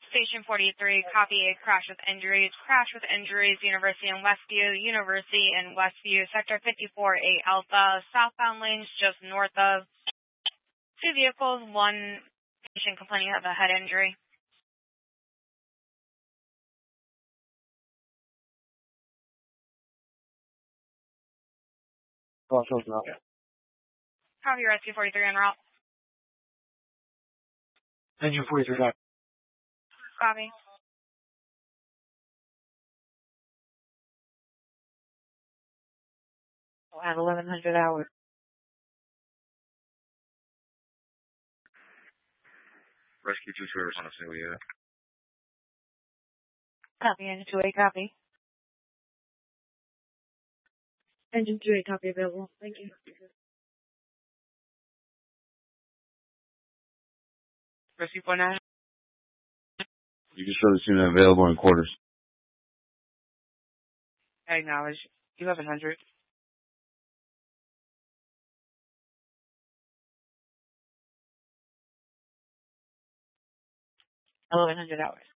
Station 43, copy a crash with injuries. Crash with injuries, University in Westview, University in Westview, Sector 54A Alpha, southbound lanes just north of. 2 vehicles, 1 patient complaining of a head injury. Crossroads now. Copy rescue 43 en route. Engine 43 back. Copy. At 1100 hours. Rescue 2 service on Celia. Copy, engine 2A, copy. Engine 2A, copy available. Thank you. Rescue 49. You can show the scene available in quarters. Acknowledge. 1100. $1,100 hours.